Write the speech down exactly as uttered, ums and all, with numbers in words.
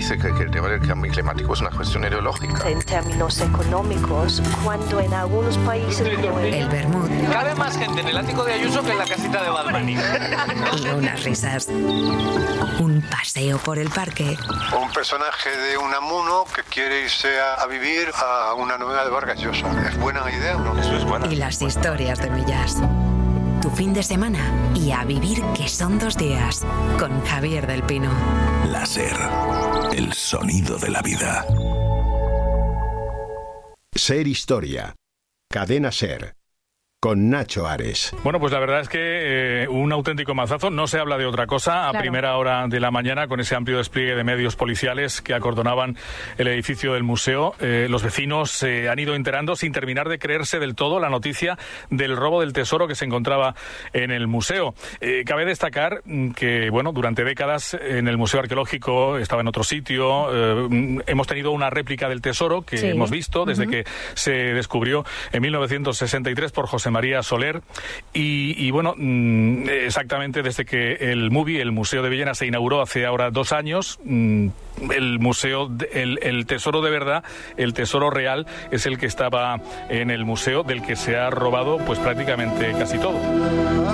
dice que, que el tema del cambio climático es una cuestión ideológica. En términos económicos, cuando en algunos países como el, el vermut. Cabe más gente en el ático de Ayuso que en la casita de Balbani. Y unas risas. Un paseo por el parque. Un personaje de Unamuno que quiere irse a, a vivir a una novela de Vargas Llosa. ¿Es buena idea o no? Eso es bueno. Y las historias de Millás. Tu fin de semana y a vivir que son dos días. Con Javier del Pino. La SER. El sonido de la vida. SER Historia. Cadena SER. Con Nacho Ares. Bueno, pues la verdad es que eh, un auténtico mazazo. No se habla de otra cosa a claro. primera hora de la mañana, con ese amplio despliegue de medios policiales que acordonaban el edificio del museo. Eh, los vecinos se eh, han ido enterando sin terminar de creerse del todo la noticia del robo del tesoro que se encontraba en el museo. Eh, cabe destacar que, bueno, durante décadas en el Museo Arqueológico estaba en otro sitio. Eh, hemos tenido una réplica del tesoro que sí. hemos visto desde uh-huh. que se descubrió en mil novecientos sesenta y tres por José María Soler y, y bueno, exactamente desde que el MUBI, el Museo de Villena, se inauguró hace ahora dos años, el museo, el, el tesoro de verdad, el tesoro real es el que estaba en el museo, del que se ha robado pues prácticamente casi todo.